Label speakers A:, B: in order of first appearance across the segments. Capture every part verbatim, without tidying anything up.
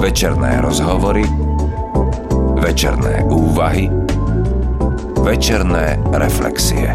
A: Večerné rozhovory, večerné úvahy, večerné reflexie.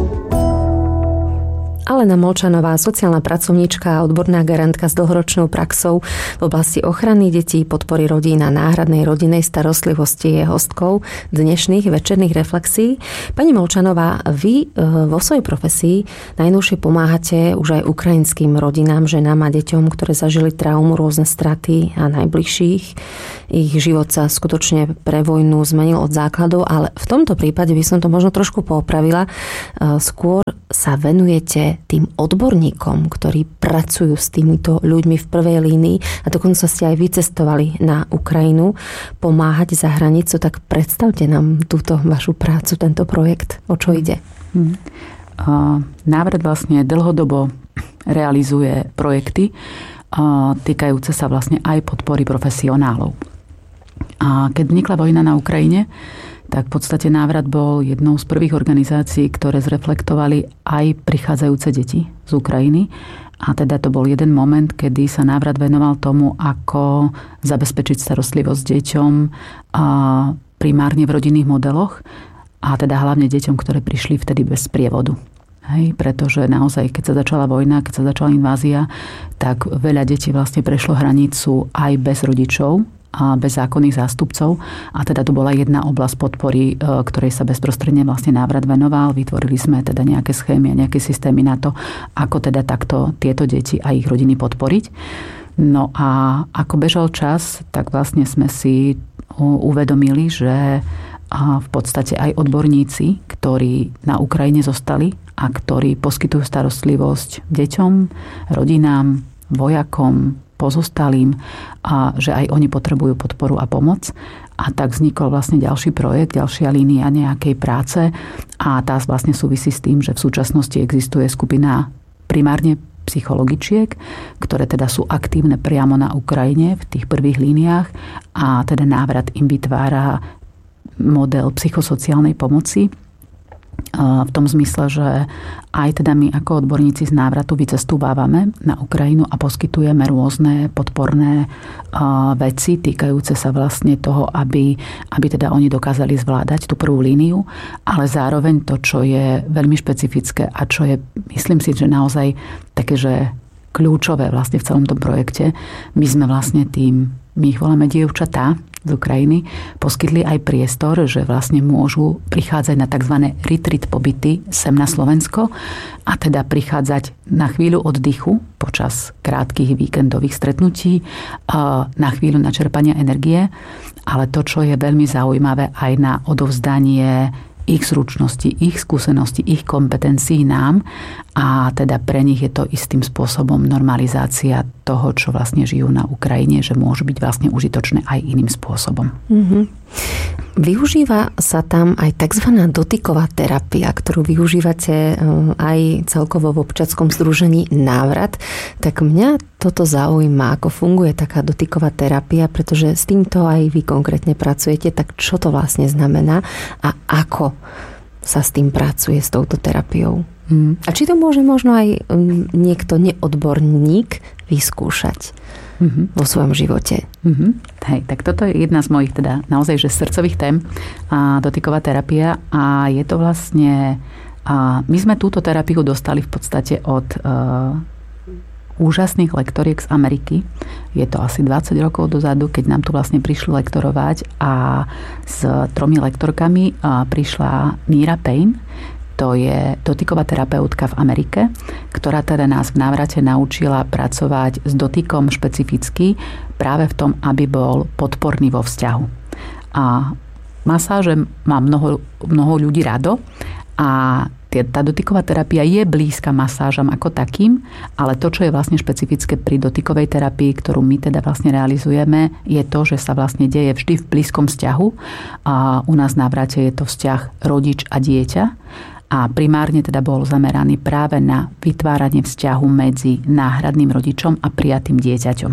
B: Alena Molčanová, sociálna pracovníčka a odborná garantka s dlhoročnou praxou v oblasti ochrany detí, podpory rodín a náhradnej rodinnej starostlivosti je hostkou dnešných večerných reflexií. Pani Molčanová, vy vo svojej profesii najnovšie pomáhate už aj ukrajinským rodinám, ženám a deťom, ktoré zažili traumu, rôzne straty a najbližších. Ich život sa skutočne pre vojnu zmenil od základov, ale v tomto prípade by som to možno trošku poopravila. Skôr sa venujete tým odborníkom, ktorí pracujú s týmito ľuďmi v prvej línii a dokonca ste aj vycestovali na Ukrajinu pomáhať za hranicu, tak predstavte nám túto vašu prácu, tento projekt. O čo ide?
C: Hmm. Návrat vlastne dlhodobo realizuje projekty týkajúce sa vlastne aj podpory profesionálov. A keď vznikla vojna na Ukrajine, tak v podstate návrat bol jednou z prvých organizácií, ktoré zreflektovali aj prichádzajúce deti z Ukrajiny. A teda to bol jeden moment, kedy sa návrat venoval tomu, ako zabezpečiť starostlivosť deťom a primárne v rodinných modeloch a teda hlavne deťom, ktoré prišli vtedy bez sprievodu. Hej, pretože naozaj, keď sa začala vojna, keď sa začala invázia, tak veľa detí vlastne prešlo hranicu aj bez rodičov a bez zákonných zástupcov. A teda to bola jedna oblasť podpory, ktorej sa bezprostredne vlastne návrat venoval. Vytvorili sme teda nejaké schémy a nejaké systémy na to, ako teda takto tieto deti a ich rodiny podporiť. No a ako bežal čas, tak vlastne sme si uvedomili, že v podstate aj odborníci, ktorí na Ukrajine zostali a ktorí poskytujú starostlivosť deťom, rodinám, vojakom, pozostalým a že aj oni potrebujú podporu a pomoc. A tak vznikol vlastne ďalší projekt, ďalšia línia nejakej práce a tá vlastne súvisí s tým, že v súčasnosti existuje skupina primárne psychologičiek, ktoré teda sú aktívne priamo na Ukrajine v tých prvých líniách a teda návrat im vytvára model psychosociálnej pomoci v tom zmysle, že aj teda my ako odborníci z návratu vycestúvávame na Ukrajinu a poskytujeme rôzne podporné veci týkajúce sa vlastne toho, aby, aby teda oni dokázali zvládať tú prvú líniu, ale zároveň to, čo je veľmi špecifické a čo je, myslím si, že naozaj také, že kľúčové vlastne v celom tom projekte, my sme vlastne tým, my ich voláme dievčatá z Ukrajiny, poskytli aj priestor, že vlastne môžu prichádzať na tzv. Retreat pobyty sem na Slovensko a teda prichádzať na chvíľu oddychu počas krátkych víkendových stretnutí, na chvíľu načerpania energie, ale to, čo je veľmi zaujímavé aj na odovzdanie ich zručnosti, ich skúsenosti, ich kompetencií nám a teda pre nich je to istým spôsobom normalizácia toho, čo vlastne žijú na Ukrajine, že môžu byť vlastne užitočné aj iným spôsobom. Mm-hmm.
B: Využíva sa tam aj tzv. Dotyková terapia, ktorú využívate aj celkovo v občianskom združení Návrat. Tak mňa toto zaujíma, ako funguje taká dotyková terapia, pretože s týmto aj vy konkrétne pracujete, tak čo to vlastne znamená a ako sa s tým pracuje, s touto terapiou? Hmm. A či to môže možno aj niekto neodborník vyskúšať mm-hmm. vo svojom živote?
C: Mm-hmm. Hej, tak toto je jedna z mojich teda naozaj že srdcových tém, a dotyková terapia a je to vlastne, a my sme túto terapiu dostali v podstate od uh, úžasných lektoriek z Ameriky. Je to asi dvadsať rokov dozadu, keď nám tu vlastne prišli lektorovať a s tromi lektorkami uh, prišla Mira Payne. To je dotyková terapeutka v Amerike, ktorá teda nás v návrate naučila pracovať s dotykom špecificky práve v tom, aby bol podporný vo vzťahu. A masáže má mnoho, mnoho ľudí rado a tá dotyková terapia je blízka masážam ako takým, ale to, čo je vlastne špecifické pri dotykovej terapii, ktorú my teda vlastne realizujeme, je to, že sa vlastne deje vždy v blízkom vzťahu. A u nás v návrate je to vzťah rodič a dieťa. A primárne teda bol zameraný práve na vytváranie vzťahu medzi náhradným rodičom a prijatým dieťaťom.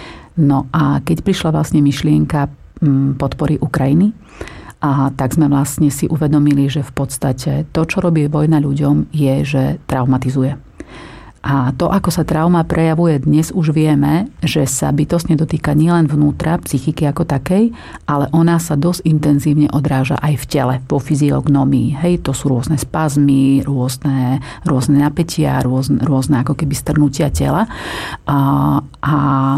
C: No a keď prišla vlastne myšlienka podpory Ukrajiny, a tak sme vlastne si uvedomili, že v podstate to, čo robí vojna ľuďom, je, že traumatizuje. A to, ako sa trauma prejavuje dnes, už vieme, že sa bytostne dotýka nielen vnútra, psychiky ako takej, ale ona sa dosť intenzívne odráža aj v tele, vo fyziognomii. Hej, to sú rôzne spazmy, rôzne, rôzne napätia, rôzne, rôzne ako keby strnutia tela. A, a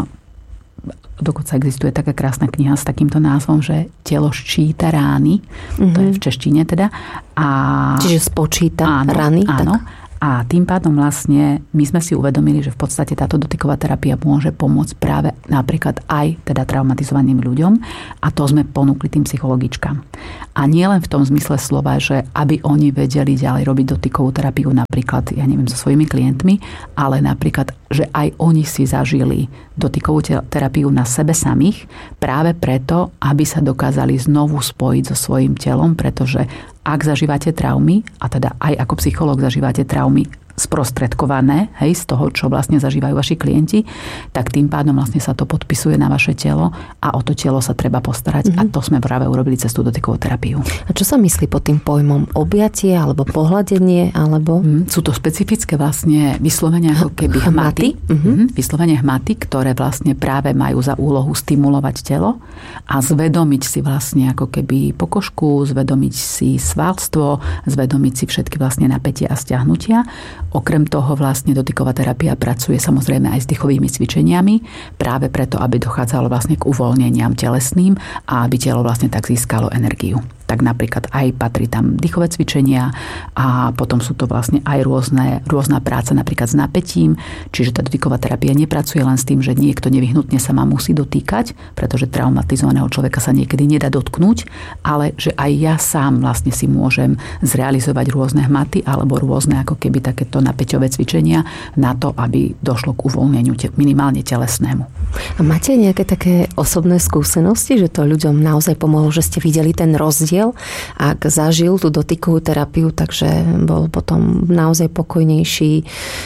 C: dokonca existuje taká krásna kniha s takýmto názvom, že telo ščíta rány. Mm-hmm. To je v češtine teda. A,
B: čiže spočíta
C: áno,
B: rany?
C: Áno.
B: Tak.
C: A tým pádom vlastne my sme si uvedomili, že v podstate táto dotyková terapia môže pomôcť práve napríklad aj teda traumatizovaným ľuďom a to sme ponúkli tým psychologičkám. A nie len v tom zmysle slova, že aby oni vedeli ďalej robiť dotykovú terapiu napríklad, ja neviem, so svojimi klientmi, ale napríklad, že aj oni si zažili dotykovú terapiu na sebe samých práve preto, aby sa dokázali znovu spojiť so svojím telom, pretože ak zažívate traumy, a teda aj ako psychológ zažívate traumy sprostredkované, hej, z toho, čo vlastne zažívajú vaši klienti, tak tým pádom vlastne sa to podpisuje na vaše telo a o to telo sa treba postarať. Mm-hmm. A to sme práve urobili cez tú dotykovú terapiu.
B: A čo sa myslí pod tým pojmom? Objatie alebo pohľadenie? Alebo...
C: Mm, sú to špecifické vlastne vyslovenia ako keby hmaty. Mm-hmm. Vyslovenia hmaty, ktoré vlastne práve majú za úlohu stimulovať telo a zvedomiť si vlastne ako keby pokožku, zvedomiť si svalstvo, zvedomiť si všetky vlastne napätia a stiahnutia. Okrem toho vlastne dotyková terapia pracuje samozrejme aj s dýchovými cvičeniami, práve preto, aby dochádzalo vlastne k uvoľneniam telesným a aby telo vlastne tak získalo energiu. Tak napríklad aj patrí tam dýchové cvičenia a potom sú to vlastne aj rôzne, rôzna práca napríklad s napätím, čiže tá dotyková terapia nepracuje len s tým, že niekto nevyhnutne sa ma musí dotýkať, pretože traumatizovaného človeka sa niekedy nedá dotknúť, ale že aj ja sám vlastne si môžem zrealizovať rôzne hmaty alebo rôzne ako keby takéto napäťové cvičenia na to, aby došlo k uvoľneniu te, minimálne telesnému.
B: A máte nejaké také osobné skúsenosti, že to ľuďom naozaj pomohlo, že ste videli ten rozdiel, ak zažil tú dotykovú terapiu, takže bol potom naozaj pokojnejší,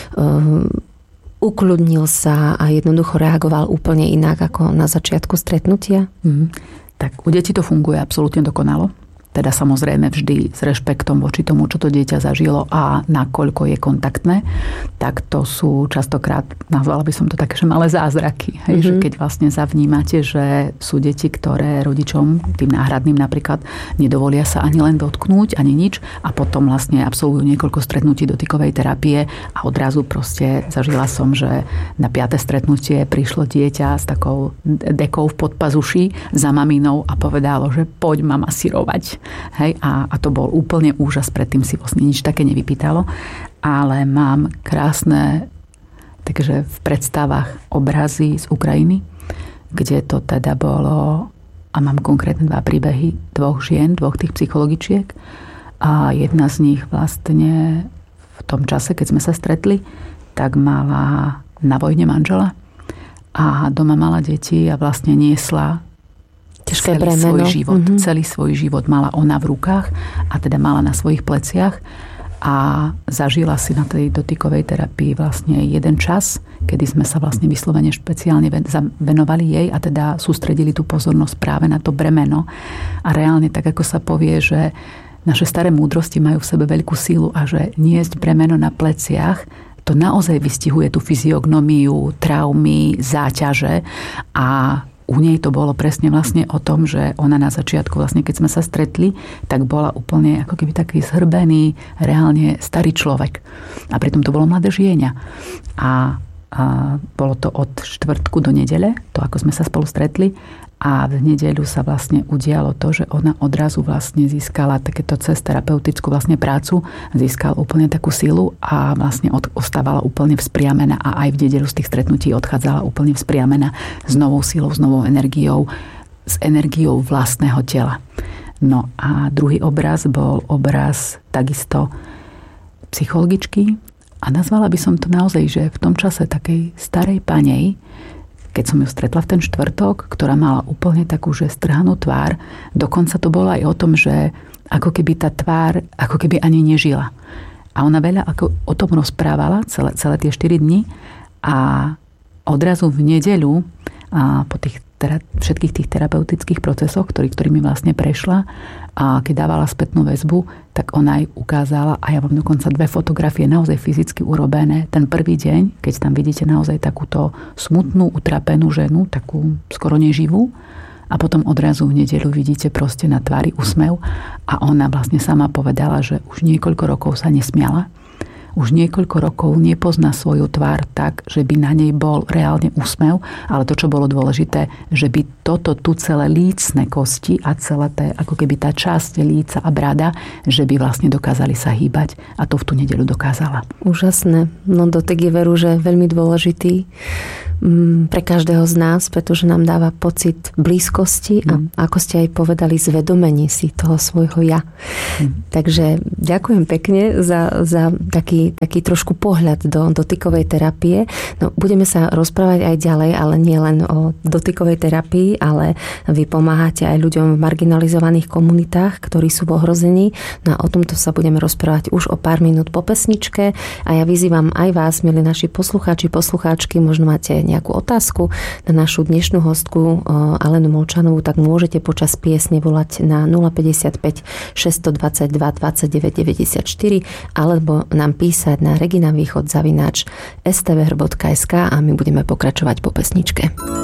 B: um, ukľudnil sa a jednoducho reagoval úplne inak ako na začiatku stretnutia?
C: Mm. Tak u detí to funguje absolútne dokonalo. Teda samozrejme vždy s rešpektom voči tomu, čo to dieťa zažilo a nakoľko je kontaktné, tak to sú častokrát, nazvala by som to také, že malé zázraky. Hej, mm-hmm. Že keď vlastne zavnímate, že sú deti, ktoré rodičom, tým náhradným napríklad, nedovolia sa ani len dotknúť, ani nič a potom vlastne absolvujú niekoľko stretnutí dotykovej terapie a odrazu proste zažila som, že na piate stretnutie prišlo dieťa s takou dekou v podpazuši za maminou a povedalo, že poď ma masírovať. Hej, a, a to bol úplne úžas, predtým si vlastne nič také nevypýtalo, ale mám krásne takže v predstavách obrazy z Ukrajiny, kde to teda bolo, a mám konkrétne dva príbehy dvoch žien, dvoch tých psychologičiek a jedna z nich vlastne v tom čase, keď sme sa stretli, tak mala na vojne manžela a doma mala deti a vlastne niesla
B: ťažké
C: celý
B: bremeno.
C: svoj život.
B: Mm-hmm.
C: Celý svoj život mala ona v rukách a teda mala na svojich pleciach a zažila si na tej dotykovej terapii vlastne jeden čas, kedy sme sa vlastne vyslovene špeciálne venovali jej a teda sústredili tú pozornosť práve na to bremeno. A reálne tak, ako sa povie, že naše staré múdrosti majú v sebe veľkú sílu a že niesť bremeno na pleciach, to naozaj vystihuje tú fyziognomiu, traumy, záťaže a u nej to bolo presne vlastne o tom, že ona na začiatku, vlastne keď sme sa stretli, tak bola úplne ako keby taký zhrbený, reálne starý človek. A pritom to bolo mladé žieňa. A, a bolo to od štvrtku do nedele, to ako sme sa spolu stretli. A v nedeľu sa vlastne udialo to, že ona odrazu vlastne získala takéto cez terapeutickú vlastne prácu, získala úplne takú silu a vlastne od, ostávala úplne vzpriamená a aj v nedeľu z tých stretnutí odchádzala úplne vzpriamená s novou silou, s novou energiou, s energiou vlastného tela. No a druhý obraz bol obraz takisto psychologičky a nazvala by som to naozaj, že v tom čase takej starej panej, keď som ju stretla v ten štvrtok, ktorá mala úplne takú, že strhanú tvár. Dokonca to bolo aj o tom, že ako keby tá tvár, ako keby ani nežila. A ona veľa ako o tom rozprávala celé, celé tie štyri dni a odrazu v nedeľu a po tých tera, všetkých tých terapeutických procesoch, ktorý, ktorými vlastne prešla a keď dávala spätnú väzbu, tak ona aj ukázala, a ja mám dokonca dve fotografie naozaj fyzicky urobené. Ten prvý deň, keď tam vidíte naozaj takúto smutnú, utrapenú ženu, takú skoro neživú, a potom odrazu v nedeľu vidíte proste na tvári úsmev a ona vlastne sama povedala, že už niekoľko rokov sa nesmiala. Už niekoľko rokov nepozná svoju tvár tak, že by na nej bol reálne úsmev, ale to, čo bolo dôležité, že by toto tu celé lícne kosti a celá tá, ako keby tá časť líca a brada, že by vlastne dokázali sa hýbať a to v tú nedeľu dokázala.
B: Úžasné. No dotek je veru, že veľmi dôležitý pre každého z nás, pretože nám dáva pocit blízkosti a mm. ako ste aj povedali, zvedomenie si toho svojho ja. Mm. Takže ďakujem pekne za, za taký, taký trošku pohľad do dotykovej terapie. No, budeme sa rozprávať aj ďalej, ale nie len o dotykovej terapii, ale vy pomáhate aj ľuďom v marginalizovaných komunitách, ktorí sú v ohrození. No a o tomto sa budeme rozprávať už o pár minút po pesničke a ja vyzývam aj vás, milí naši poslucháči, poslucháčky, možno máte nejakú otázku na našu dnešnú hostku Alenu Molčanovú, tak môžete počas piesne volať na nula päťdesiatpäť šesťstodvadsaťdva dvadsaťdeväť deväťdesiatštyri alebo nám písať na reginavýchod zavináč es té vé er bodka es ká a my budeme pokračovať po pesničke.